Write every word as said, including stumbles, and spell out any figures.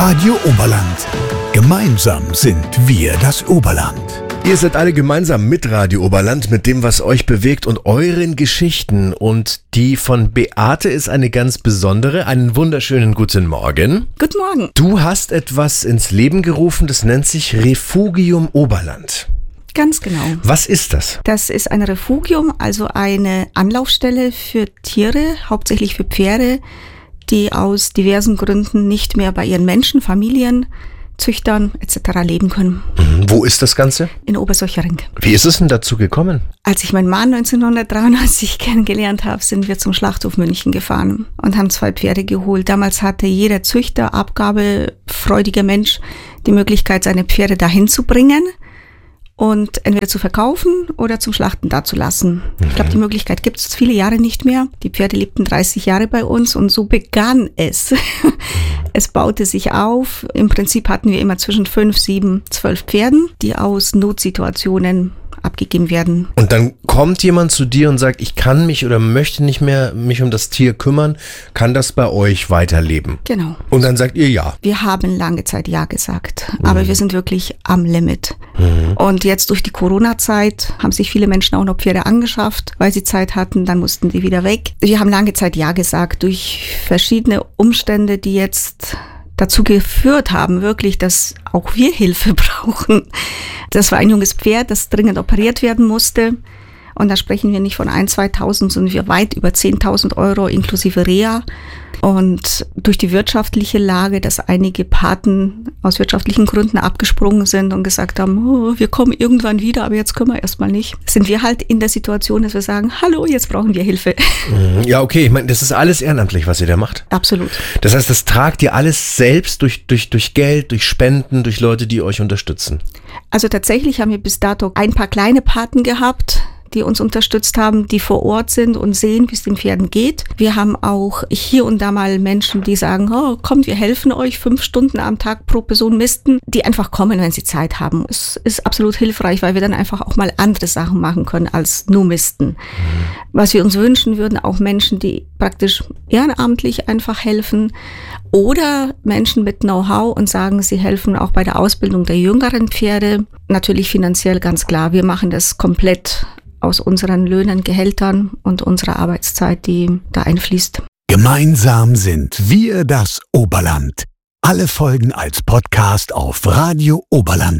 Radio Oberland. Gemeinsam sind wir das Oberland. Ihr seid alle gemeinsam mit Radio Oberland, mit dem, was euch bewegt und euren Geschichten. Und die von Beate ist eine ganz besondere. Einen wunderschönen guten Morgen. Guten Morgen. Du hast etwas ins Leben gerufen, das nennt sich Refugium Oberland. Ganz genau. Was ist das? Das ist ein Refugium, also eine Anlaufstelle für Tiere, hauptsächlich für Pferde, die aus diversen Gründen nicht mehr bei ihren Menschen, Familien, Züchtern et cetera leben können. Mhm. Wo ist das Ganze? In Obersochering. Wie ist es denn dazu gekommen? Als ich meinen Mann neunzehnhundertdreiundneunzig kennengelernt habe, sind wir zum Schlachthof München gefahren und haben zwei Pferde geholt. Damals hatte jeder Züchter, abgabefreudiger Mensch, die Möglichkeit, seine Pferde dahin zu bringen und entweder zu verkaufen oder zum Schlachten dazulassen. Mhm. Ich glaube, die Möglichkeit gibt es viele Jahre nicht mehr. Die Pferde lebten dreißig Jahre bei uns und so begann es. Es baute sich auf. Im Prinzip hatten wir immer zwischen fünf, sieben, zwölf Pferden, die aus Notsituationen abgegeben werden. Und dann kommt jemand zu dir und sagt, ich kann mich oder möchte nicht mehr mich um das Tier kümmern, kann das bei euch weiterleben? Genau. Und dann sagt ihr ja. Wir haben lange Zeit ja gesagt, mhm. aber wir sind wirklich am Limit. Mhm. Und jetzt durch die Corona-Zeit haben sich viele Menschen auch noch Pferde angeschafft, weil sie Zeit hatten, dann mussten die wieder weg. Wir haben lange Zeit ja gesagt, durch verschiedene Umstände, die jetzt dazu geführt haben, wirklich, dass auch wir Hilfe brauchen. Das war ein junges Pferd, das dringend operiert werden musste. Und da sprechen wir nicht von ein, zweitausend, sondern wir weit über zehntausend Euro inklusive Reha. Und durch die wirtschaftliche Lage, dass einige Paten aus wirtschaftlichen Gründen abgesprungen sind und gesagt haben, oh, wir kommen irgendwann wieder, aber jetzt können wir erstmal nicht, sind wir halt in der Situation, dass wir sagen, hallo, jetzt brauchen wir Hilfe. Ja, okay, ich meine, das ist alles ehrenamtlich, was ihr da macht. Absolut. Das heißt, das tragt ihr alles selbst durch, durch, durch Geld, durch Spenden, durch Leute, die euch unterstützen? Also tatsächlich haben wir bis dato ein paar kleine Paten gehabt, die uns unterstützt haben, die vor Ort sind und sehen, wie es den Pferden geht. Wir haben auch hier und da mal Menschen, die sagen, oh, kommt, wir helfen euch, fünf Stunden am Tag pro Person misten, die einfach kommen, wenn sie Zeit haben. Es ist absolut hilfreich, weil wir dann einfach auch mal andere Sachen machen können als nur misten. Mhm. Was wir uns wünschen würden, auch Menschen, die praktisch ehrenamtlich einfach helfen oder Menschen mit Know-how und sagen, sie helfen auch bei der Ausbildung der jüngeren Pferde. Natürlich finanziell, ganz klar, wir machen das komplett aus unseren Löhnen, Gehältern und unserer Arbeitszeit, die da einfließt. Gemeinsam sind wir das Oberland. Alle Folgen als Podcast auf radio oberland